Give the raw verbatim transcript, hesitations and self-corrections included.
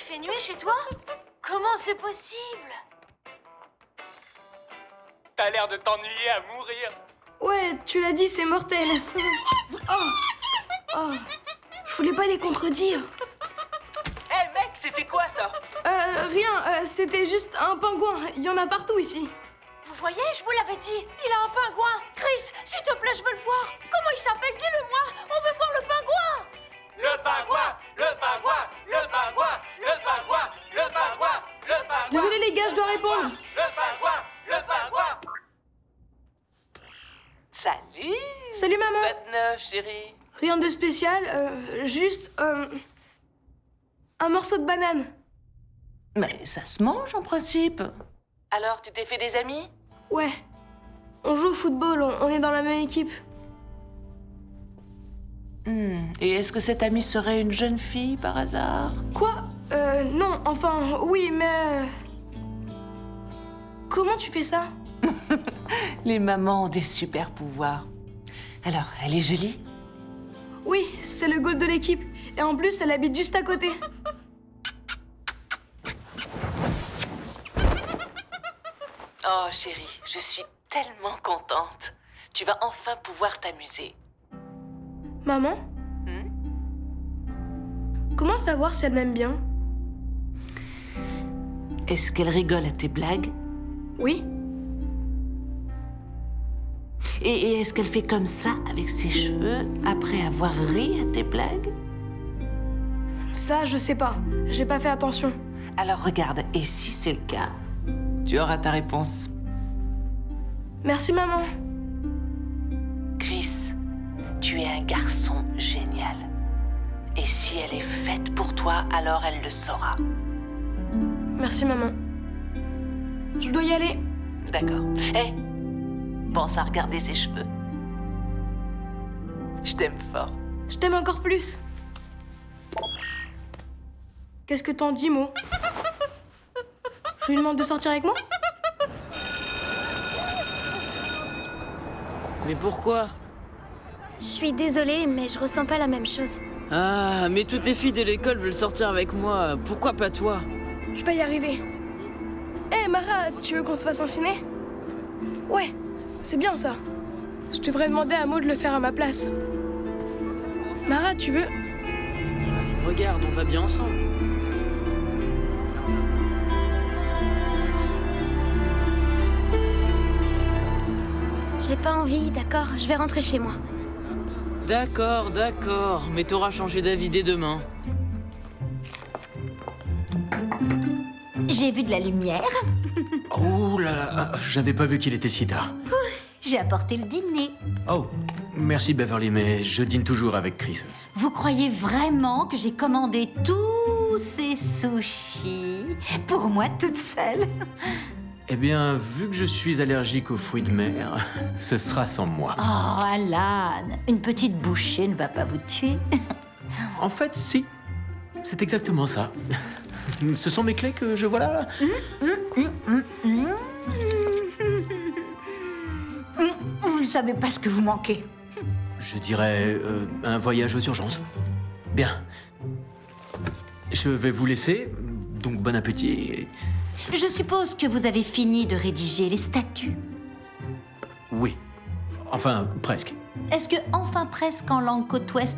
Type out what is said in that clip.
fait nuit chez toi? Comment c'est possible? T'as l'air de t'ennuyer à mourir. Ouais, tu l'as dit, c'est mortel. Oh, oh, je voulais pas les contredire. Hé hey, mec, c'était quoi ça? Euh, rien, euh, c'était juste un pingouin. Il y en a partout ici. Vous voyez, je vous l'avais dit, il a un pingouin. Chris, s'il te plaît, je veux le voir. Comment il s'appelle? Dis-le-moi, on veut voir le pingouin. Le pingouin, le pingouin, le pingouin, le pingouin, le pingouin, le pingouin. Désolé les gars, je dois répondre. Le pingouin, le pingouin. Salut. Salut maman. Quoi de neuf, chérie? Rien de spécial, euh, juste euh, un morceau de banane. Mais ça se mange en principe. Alors, tu t'es fait des amis? Ouais, on joue au football, on, on est dans la même équipe. Hmm. Et est-ce que cette amie serait une jeune fille par hasard? Quoi? Euh, non, enfin, oui, mais... euh, Comment tu fais ça? Les mamans ont des super pouvoirs. Alors, elle est jolie? Oui, c'est le goal de l'équipe. Et en plus, elle habite juste à côté. Oh, chérie, je suis tellement contente. Tu vas enfin pouvoir t'amuser. Maman? Hmm? Comment savoir si elle m'aime bien? Est-ce qu'elle rigole à tes blagues? Oui. Et, et est-ce qu'elle fait comme ça avec ses cheveux après avoir ri à tes blagues? Ça, je sais pas. J'ai pas fait attention. Alors regarde, et si c'est le cas, tu auras ta réponse. Merci, maman. Chris, tu es un garçon génial. Et si elle est faite pour toi, alors elle le saura. Merci, maman. Je dois y aller. D'accord. Hé, pense à regarder ses cheveux. Je t'aime fort. Je t'aime encore plus. Qu'est-ce que t'en dis, Mo? Je lui demande de sortir avec moi? Mais pourquoi? Je suis désolée, mais je ressens pas la même chose. Ah, mais toutes les filles de l'école veulent sortir avec moi. Pourquoi pas toi? Je vais y arriver. Hé, Mara, tu veux qu'on se fasse un ciné? Ouais, c'est bien ça. Je devrais demander à Mo de le faire à ma place. Mara, tu veux? Regarde, on va bien ensemble. J'ai pas envie, d'accord? Je vais rentrer chez moi. D'accord, d'accord, mais t'auras changé d'avis dès demain. J'ai vu de la lumière. Oh là là, j'avais pas vu qu'il était si tard. J'ai apporté le dîner. Oh, merci Beverly, mais je dîne toujours avec Chris. Vous croyez vraiment que j'ai commandé tous ces sushis pour moi toute seule? Eh bien, vu que je suis allergique aux fruits de mer, ce sera sans moi. Oh, Alan, une petite bouchée ne va pas vous tuer. En fait, si. C'est exactement ça. Ce sont mes clés que je vois là, là. Mmh, mmh, mmh, mmh. Mmh, Vous ne savez pas ce que vous manquez. Je dirais euh, un voyage aux urgences. Bien. Je vais vous laisser, donc bon appétit. Je suppose que vous avez fini de rédiger les statuts. Oui. Enfin, presque. Est-ce que, enfin presque en langue côte ouest,